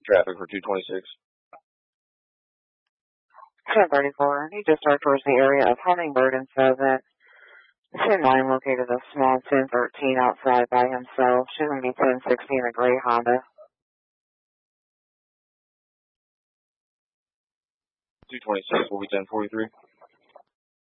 traffic for 226. 1034. He just started towards the area of Hummingbird and Pheasant. 10-9 located a small 1013 outside by himself. Shouldn't be 1016, a gray Honda. 226 will be 1043.